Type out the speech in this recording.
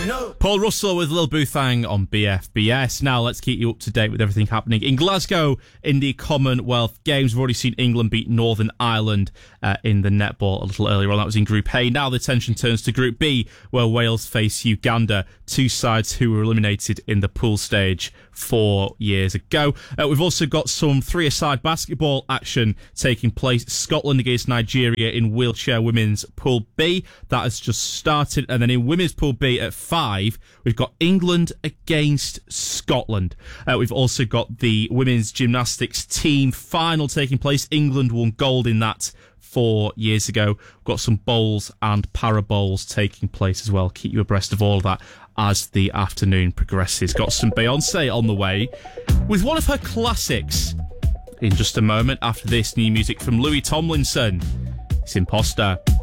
Paul Russell with Lil Boothang on BFBS. Now let's keep you up to date with everything happening in Glasgow in the Commonwealth Games. We've already seen England beat Northern Ireland in the netball a little earlier on. That was in Group A. Now the attention turns to Group B, where Wales face Uganda, two sides who were eliminated in the pool stage 4 years ago. We've also got some three-a-side basketball action taking place. Scotland against Nigeria in wheelchair women's Pool B. That has just started. And then in women's Pool B at 5, we've got England against Scotland. We've also got the women's gymnastics team final taking place. England won gold in that 4 years ago. We've got some bowls and para bowls taking place as well. Keep you abreast of all of that as the afternoon progresses. Got some Beyonce on the way with one of her classics in just a moment. After this, new music from Louis Tomlinson. It's Imposter.